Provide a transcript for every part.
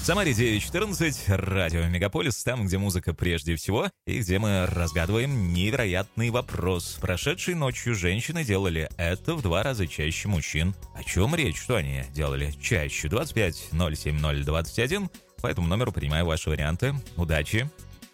Самаре 9:14, радио Мегаполис, там, где музыка прежде всего, и где мы разгадываем невероятный вопрос. Прошедшей ночью женщины делали это в 2 раза чаще мужчин. О чем речь? Что они делали чаще? 25 070 21. По этому номеру принимаю ваши варианты. Удачи!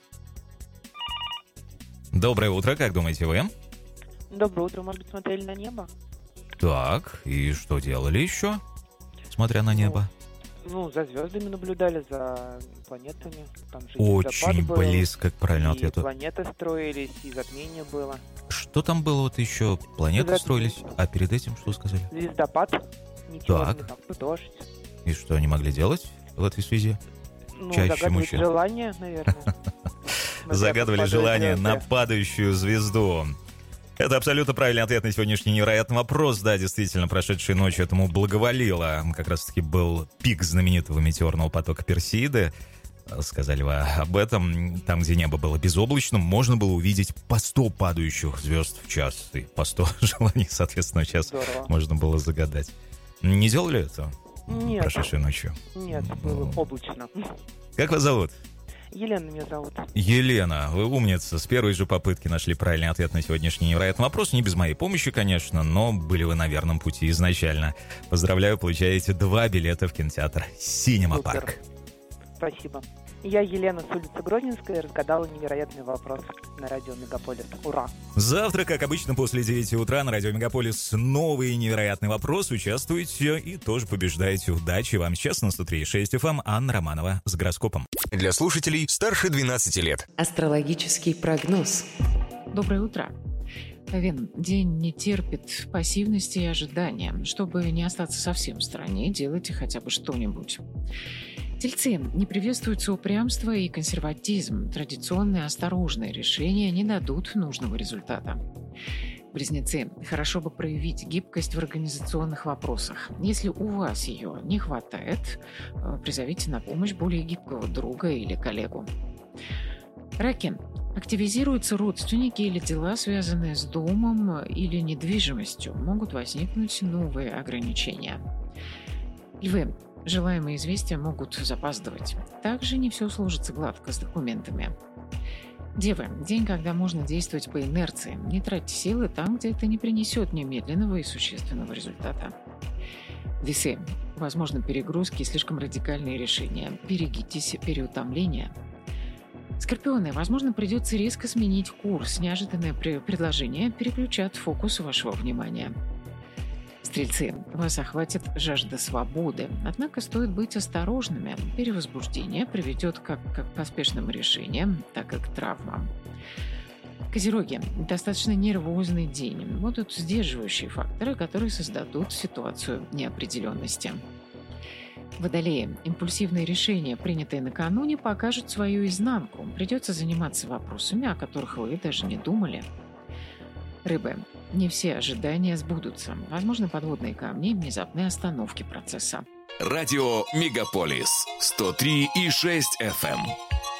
Доброе утро, как думаете вы? Доброе утро, может быть, смотрели на небо? Так, и что делали еще, смотря на небо? За звездами наблюдали, за планетами. Там же Очень был, близко к правильному и ответу. планеты строились, и затмение было. Что там было вот еще? Планеты строились, а перед этим что сказали? Звездопад, метеорный, там, дождь. И что они могли делать в этой связи? Чаще загадывать мужчин. желание, наверное. Загадывали желание на падающую звезду. Это абсолютно правильный ответ на сегодняшний невероятный вопрос. Да, действительно, прошедшей ночью этому благоволило. Как раз-таки был пик знаменитого метеорного потока Персеиды. Сказали вы об этом. Там, где небо было безоблачным, можно было увидеть по 100 падающих звезд в час. И по 100 желаний, соответственно, в час можно было загадать. Не делали это? Нет. Прошедшей ночью? Нет, было облачно. Как вас зовут? Елена меня зовут. Елена, вы умница. С первой же попытки нашли правильный ответ на сегодняшний невероятный вопрос. Не без моей помощи, конечно, но были вы на верном пути изначально. Поздравляю, получаете 2 билета в кинотеатр «Синема Парк». Спасибо. Я Елена с улицы Грозненская разгадала невероятный вопрос на радио Мегаполис. Ура! Завтра, как обычно, после 9 утра на радио Мегаполис новый невероятный вопрос. Участвуйте и тоже побеждаете. Удачи вам сейчас на 103.6 FM. Анна Романова с гороскопом. Для слушателей старше 12 лет. Астрологический прогноз. Доброе утро. Овен, день не терпит пассивности и ожидания. Чтобы не остаться совсем в стороне, делайте хотя бы что-нибудь. Тельцы, не приветствуется упрямство и консерватизм. Традиционные осторожные решения не дадут нужного результата. Близнецы, хорошо бы проявить гибкость в организационных вопросах. Если у вас ее не хватает, призовите на помощь более гибкого друга или коллегу. Раки, активизируются родственники или дела, связанные с домом или недвижимостью. Могут возникнуть новые ограничения. Львы, желаемые известия могут запаздывать. Также не все сложится гладко с документами. Девы, день, когда можно действовать по инерции. Не тратьте силы там, где это не принесет немедленного и существенного результата. Весы, возможно, перегрузки и слишком радикальные решения. Берегитесь переутомления. Скорпионы, возможно, придется резко сменить курс. Неожиданное предложение переключат фокус вашего внимания. Стрельцы, вас охватит жажда свободы, однако стоит быть осторожными. Перевозбуждение приведет как к поспешным решениям, так и к травмам. Козероги, достаточно нервозный день. Будут сдерживающие факторы, которые создадут ситуацию неопределенности. Водолеи, импульсивные решения, принятые накануне, покажут свою изнанку. Придется заниматься вопросами, о которых вы даже не думали. Рыбы, не все ожидания сбудутся. Возможно, подводные камни и внезапные остановки процесса. Радио Мегаполис 103,6 FM.